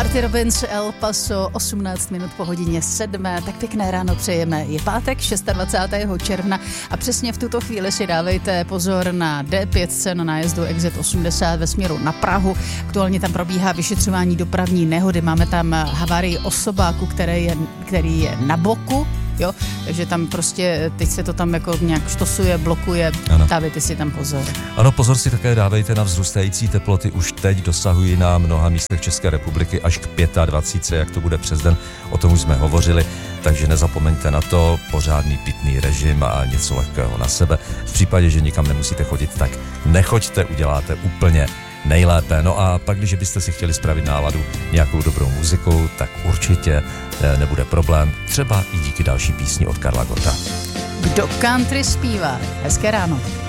Marty Robbins, El Paso, 18 minut po hodině 7. Tak pěkné ráno přejeme. Je pátek 26. června a přesně v tuto chvíli si dávejte pozor na D5 na nájezdu Exit 80 ve směru na Prahu. Aktuálně tam probíhá vyšetřování dopravní nehody. Máme tam havárii osobáku, který je na boku. Jo, takže tam prostě, teď se to tam jako nějak štosuje, blokuje, dávejte si tam pozor. Ano, pozor si také dávejte na vzrůstající teploty, už teď dosahují na mnoha místech České republiky až k 25, jak to bude přes den, o tom už jsme hovořili, takže nezapomeňte na to, pořádný pitný režim a něco lehkého na sebe. V případě, že nikam nemusíte chodit, tak nechoďte, uděláte úplně nejlépe. No a pak, když byste si chtěli spravit náladu nějakou dobrou muzikou, tak určitě nebude problém. Třeba i díky další písni od Karla Gotta. Kdo country zpívá? Hezké ráno.